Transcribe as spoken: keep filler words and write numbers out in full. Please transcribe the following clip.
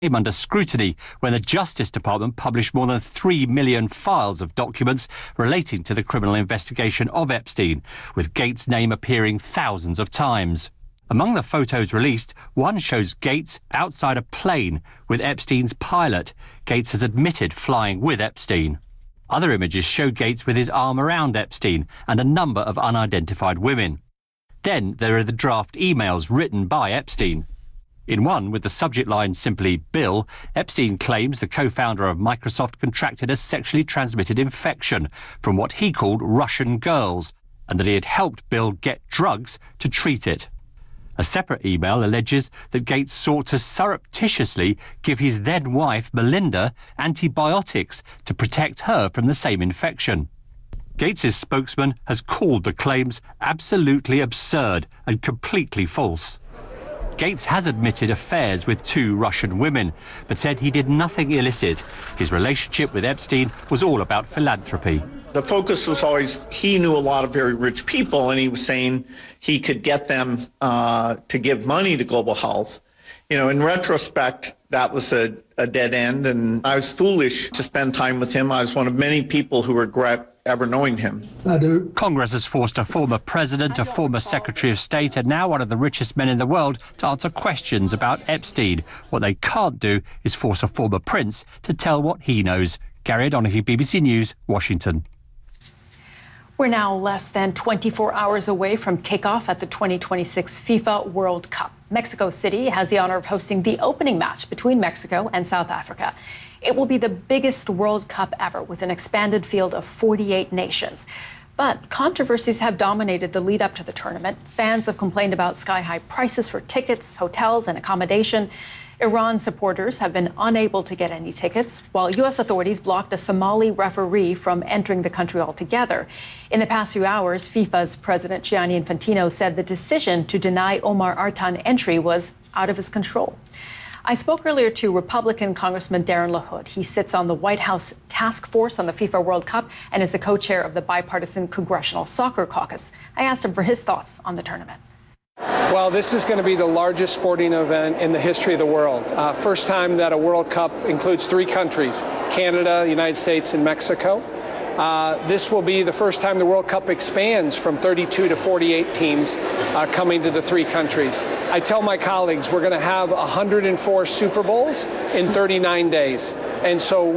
came under scrutiny when the Justice Department published more than three million files of documents relating to the criminal investigation of Epstein, with Gates' name appearing thousands of times. Among the photos released, one shows Gates outside a plane with Epstein's pilot. Gates has admitted flying with Epstein. Other images show Gates with his arm around Epstein and a number of unidentified women. Then there are the draft emails written by Epstein. In one, with the subject line simply Bill, Epstein claims the co-founder of Microsoft contracted a sexually transmitted infection from what he called Russian girls, and that he had helped Bill get drugs to treat it. A separate email alleges that Gates sought to surreptitiously give his then-wife, Melinda, antibiotics to protect her from the same infection. Gates' spokesman has called the claims absolutely absurd and completely false. Gates has admitted affairs with two Russian women, but said he did nothing illicit. His relationship with Epstein was all about philanthropy. The focus was always he knew a lot of very rich people, and he was saying he could get them uh, to give money to Global Health. You know, in retrospect, that was a, a dead end, and I was foolish to spend time with him. I was one of many people who regret ever knowing him. I do. Congress has forced a former president, a former Secretary of State, and now one of the richest men in the world to answer questions about Epstein. What they can't do is force a former prince to tell what he knows. Gary O'Donoghue, B B C News, Washington. We're now less than twenty-four hours away from kickoff at the twenty twenty-six FIFA World Cup. Mexico City has the honor of hosting the opening match between Mexico and South Africa. It will be the biggest World Cup ever, with an expanded field of forty-eight nations. But controversies have dominated the lead up to the tournament. Fans have complained about sky-high prices for tickets, hotels, and accommodation. Iran supporters have been unable to get any tickets, while U S authorities blocked a Somali referee from entering the country altogether. In the past few hours, FIFA's president Gianni Infantino said the decision to deny Omar Artan entry was out of his control. I spoke earlier to Republican Congressman Darren LaHood. He sits on the White House Task Force on the FIFA World Cup and is the co-chair of the Bipartisan Congressional Soccer Caucus. I asked him for his thoughts on the tournament. Well, this is going to be the largest sporting event in the history of the world. Uh, first time that a World Cup includes three countries, Canada, the United States, and Mexico. Uh, this will be the first time the World Cup expands from thirty-two to forty-eight teams uh, coming to the three countries. I tell my colleagues we're going to have one hundred four Super Bowls in thirty-nine days. And so